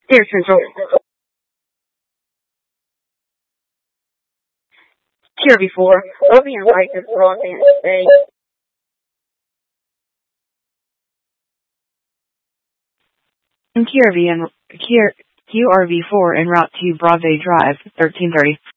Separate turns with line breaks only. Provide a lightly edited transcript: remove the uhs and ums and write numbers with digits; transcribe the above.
Dear Central. Here before, Obi and White is broadband today.
QRV4en route to Broadway Drive, 1330.